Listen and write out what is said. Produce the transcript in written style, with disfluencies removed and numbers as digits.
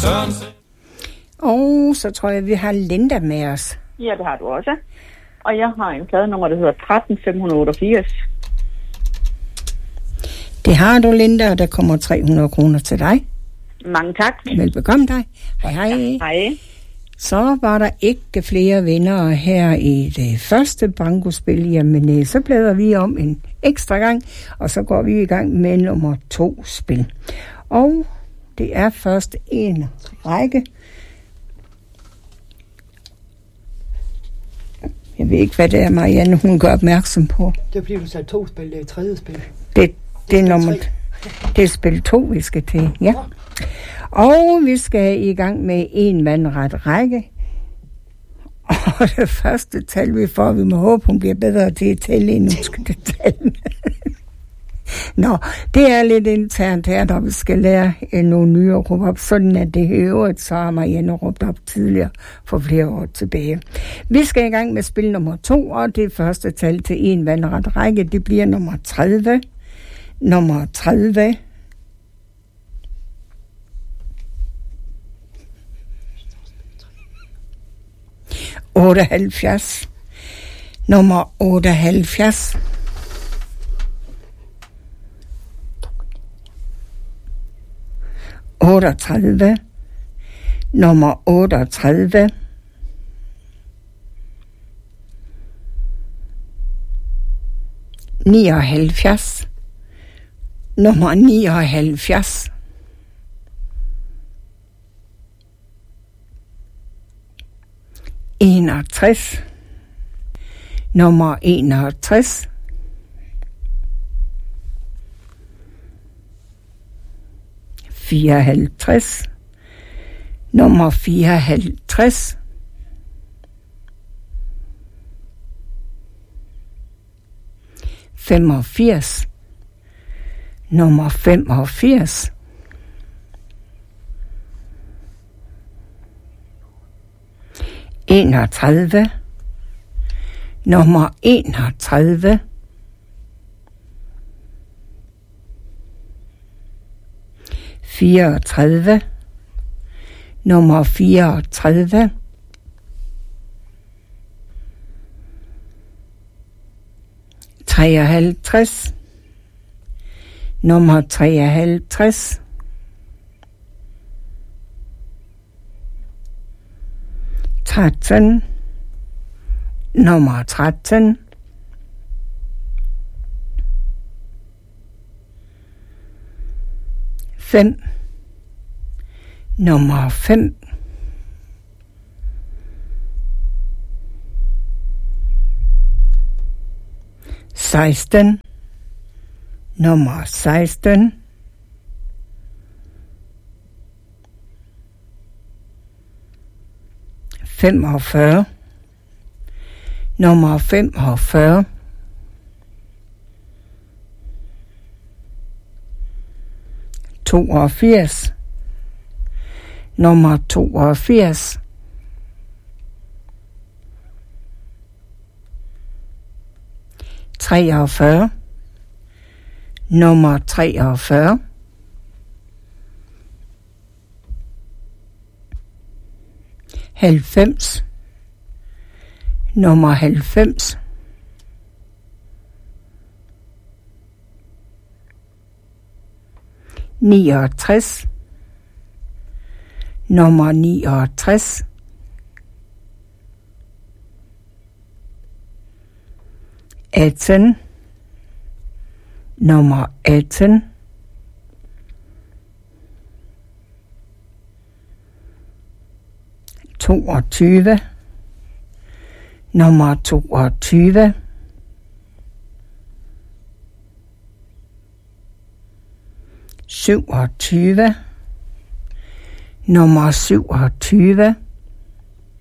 Og så tror jeg, vi har Linda med os. Ja, det har du også. Og jeg har en pladenummer, der hedder 13588. Det har du, Linda, og der kommer 300 kroner til dig. Mange tak. Velbekomme dig. Hej, hej. Hej. Så var der ikke flere vindere her i det første bankospil. Jamen, så bladrer vi om en ekstra gang, og så går vi i gang med nummer 2 spil. Og det er først en række. Jeg ved ikke, hvad det er, Marianne, hun gør opmærksom på. Det bliver du sat 2 spil, det er 3. spil. Det er nummer 3. Det er spil 2, vi skal til, ja. Og vi skal i gang med en vandret række. Og det første tal, vi får, vi må håbe, hun bliver bedre til at tælle, end hun skal tælle. Nå, det er lidt internt her, når vi skal lære nogle nye at råbe op. Sådan er det øvrigt, så har Marianne råbt op tidligere for flere år tilbage. Vi skal i gang med spil nummer 2, og det første tal til en vandret række, det bliver nummer 30. Nummer 30. ...78... nummer 78... ...38... nummer 38... ...79... nummer 79... ...61... nummer 61... ...54... nummer 54... ...85... nummer 85... ...31... nummer 31... ...34... nummer 34... ...53... nummer 53... ...13... nummer 13... ...5... nummer 5... ...16... nummer 16... ...45... nummer 45... ...82... nummer 82... ...43... nummer 43... ...90... nummer 90... ...69... nummer 69... ...18... nummer 18... ...22... nummer 22... ...27... nummer 27...